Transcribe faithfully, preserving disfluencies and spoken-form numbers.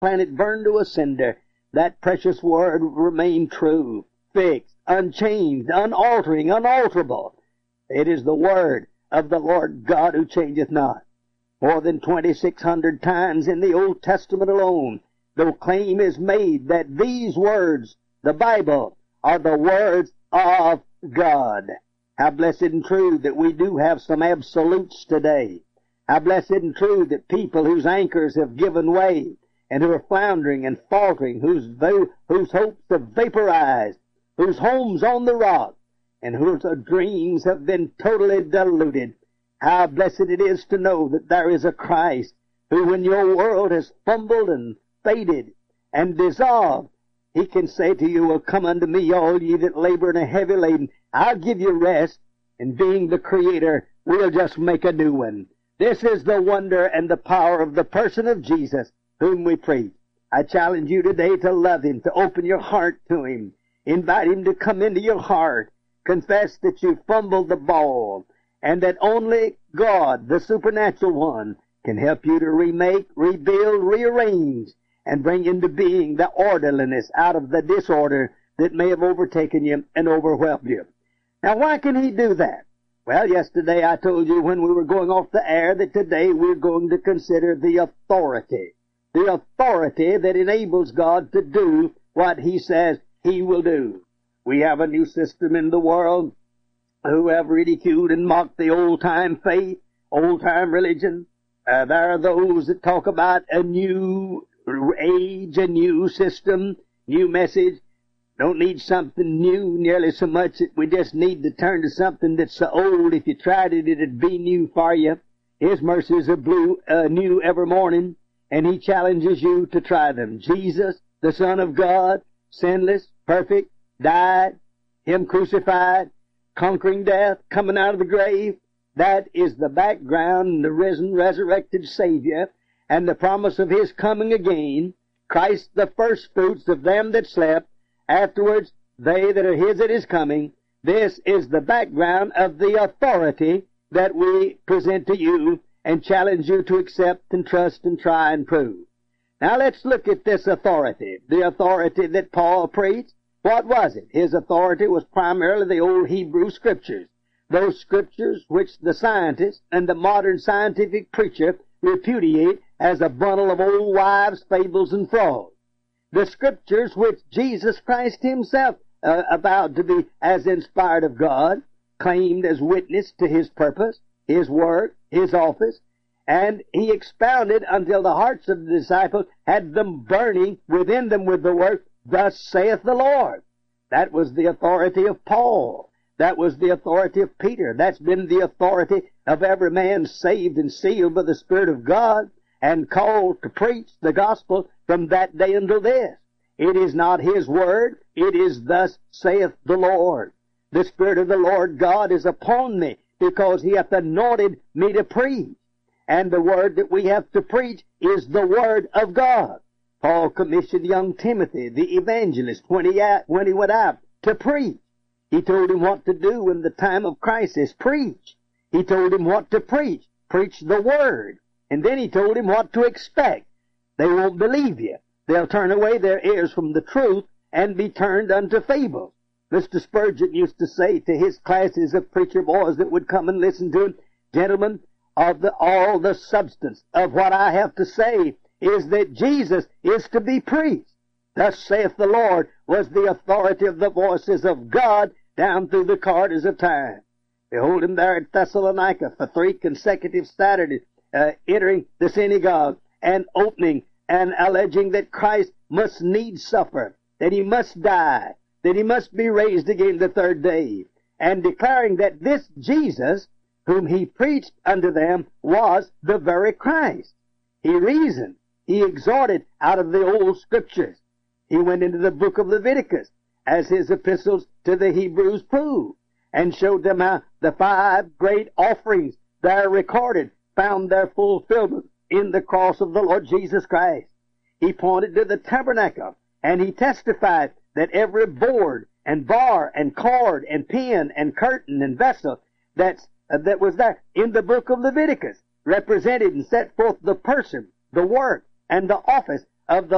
planet burned to a cinder, that precious word remained true, fixed, unchanged, unaltering, unalterable. It is the word of the Lord God who changeth not. More than twenty-six hundred times in the Old Testament alone, the claim is made that these words, the Bible, are the words of God. How blessed and true that we do have some absolutes today. How blessed and true that people whose anchors have given way and who are floundering and faltering, whose, whose hopes have vaporized, whose homes on the rock, and whose dreams have been totally diluted. How blessed it is to know that there is a Christ who, when your world has fumbled and faded and dissolved, he can say to you, well, come unto me, all ye that labor and are heavy laden. I'll give you rest. And being the Creator, we'll just make a new one. This is the wonder and the power of the person of Jesus, whom we preach. I challenge you today to love him, to open your heart to him. Invite him to come into your heart. Confess that you fumbled the ball, and that only God, the supernatural one, can help you to remake, rebuild, rearrange, and bring into being the orderliness out of the disorder that may have overtaken you and overwhelmed you. Now, why can he do that? Well, yesterday I told you when we were going off the air that today we're going to consider the authority. The authority that enables God to do what he says he will do. We have a new system in the world who have ridiculed and mocked the old-time faith, old-time religion. Uh, there are those that talk about a new age, a new system, new message. Don't need something new nearly so much that we just need to turn to something that's so old. If you tried it, it'd be new for you. His mercies are blue, uh, new every morning, and he challenges you to try them. Jesus, the Son of God, sinless, perfect, died, him crucified, conquering death, coming out of the grave. That is the background, the risen, resurrected Savior, and the promise of his coming again. Christ, the first fruits of them that slept, afterwards they that are his at his coming. This is the background of the authority that we present to you and challenge you to accept and trust and try and prove. Now let's look at this authority, the authority that Paul preached. What was it? His authority was primarily the old Hebrew Scriptures, those Scriptures which the scientist and the modern scientific preacher repudiate as a bundle of old wives' fables and frauds. The Scriptures which Jesus Christ himself uh, avowed to be as inspired of God, claimed as witness to his purpose, his work, his office, and he expounded until the hearts of the disciples had them burning within them with the word, thus saith the Lord. That was the authority of Paul. That was the authority of Peter. That's been the authority of every man saved and sealed by the Spirit of God and called to preach the gospel from that day until this. It is not his word. It is thus saith the Lord. The Spirit of the Lord God is upon me because he hath anointed me to preach. And the word that we have to preach is the word of God. Paul commissioned young Timothy, the evangelist, when he, out, when he went out to preach. He told him what to do in the time of crisis. Preach. He told him what to preach. Preach the word. And then he told him what to expect. They won't believe you. They'll turn away their ears from the truth and be turned unto fables. Mister Spurgeon used to say to his classes of preacher boys that would come and listen to him, gentlemen, of the, all the substance of what I have to say is that Jesus is to be preached. Thus saith the Lord was the authority of the voices of God down through the corridors of time. Behold him there at Thessalonica for three consecutive Saturdays, uh, entering the synagogue and opening and alleging that Christ must needs suffer, that he must die, that he must be raised again the third day, and declaring that this Jesus, whom he preached unto them, was the very Christ. He reasoned, he exhorted out of the old Scriptures. He went into the book of Leviticus, as his epistles to the Hebrews prove, and showed them how the five great offerings there recorded found their fulfillment in the cross of the Lord Jesus Christ. He pointed to the tabernacle, and he testified that every board and bar and cord and pin and curtain and vessel that's, uh, that was there in the book of Leviticus represented and set forth the person, the work, and the office of the